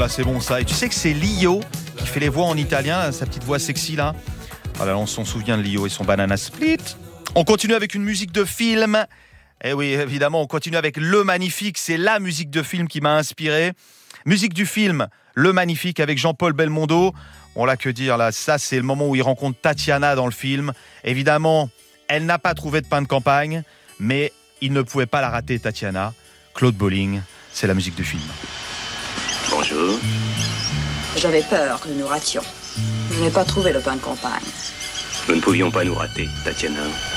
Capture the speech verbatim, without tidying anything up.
là, c'est bon ça. Et tu sais que c'est Lio qui fait les voix en italien, sa petite voix sexy là. Ah là, on s'en souvient de Lio et son Banana Split. On continue avec une musique de film. Eh oui, évidemment, on continue avec Le Magnifique. C'est la musique de film qui m'a inspiré. Musique du film Le Magnifique avec Jean-Paul Belmondo. Bon là, que dire là, ça c'est le moment où il rencontre Tatiana dans le film. Évidemment, elle n'a pas trouvé de pain de campagne, mais il ne pouvait pas la rater, Tatiana. Claude Bolling, c'est la musique du film. Bonjour. J'avais peur que nous nous rations. Je n'ai pas trouvé le pain de campagne. Nous ne pouvions pas nous rater, Tatiana.